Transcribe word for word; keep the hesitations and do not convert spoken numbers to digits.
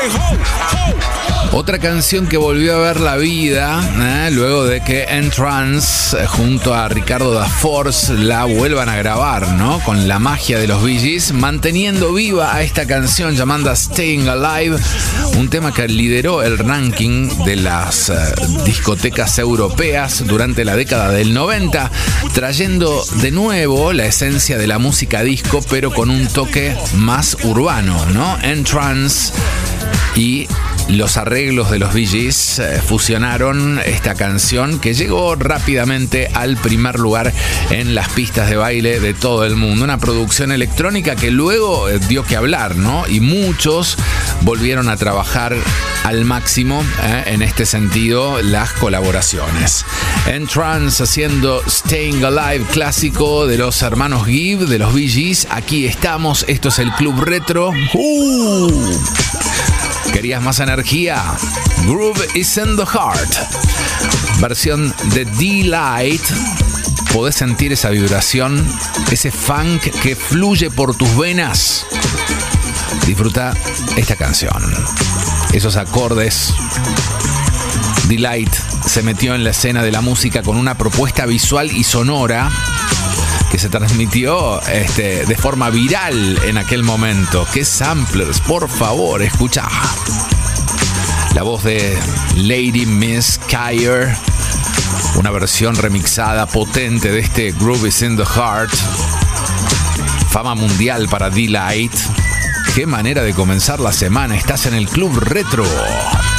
Otra canción que volvió a ver la vida, ¿eh? luego de que N-Trance eh, junto a Ricardo Da Force la vuelvan a grabar, ¿no? Con la magia de los Bee Gees, manteniendo viva a esta canción llamada Staying Alive, un tema que lideró el ranking de las eh, discotecas europeas durante la década del noventa, trayendo de nuevo la esencia de la música disco, pero con un toque más urbano, ¿no? N-Trance y los arreglos de los Bee Gees eh, fusionaron esta canción que llegó rápidamente al primer lugar en las pistas de baile de todo el mundo. Una producción electrónica que luego eh, dio que hablar, ¿no? Y muchos volvieron a trabajar al máximo eh, en este sentido las colaboraciones. N-Trance haciendo Staying Alive, clásico de los hermanos Gibb, de los Bee Gees. Aquí estamos, esto es el Club Retro. ¡Uh! ¿Querías más energía? Groove is in the heart. Versión de D-Light. ¿Podés sentir esa vibración? Ese funk que fluye por tus venas. Disfruta esta canción. Esos acordes. D-Light se metió en la escena de la música con una propuesta visual y sonora que se transmitió este, de forma viral en aquel momento. ¡Qué samplers! Por favor, escucha. La voz de Lady Miss Kyer, una versión remixada potente de este Groove is in the Heart. Fama mundial para D-Light. ¡Qué manera de comenzar la semana! Estás en el Club Retro.